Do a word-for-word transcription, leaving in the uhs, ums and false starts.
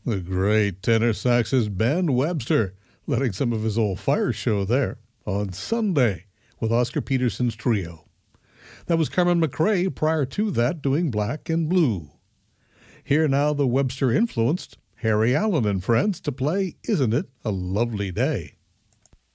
The great tenor saxist Ben Webster, letting some of his old fire show there on Sunday with Oscar Peterson's trio. That was Carmen McRae prior to that doing Black and Blue. Here now the Webster-influenced Harry Allen and Friends to play Isn't It a Lovely Day?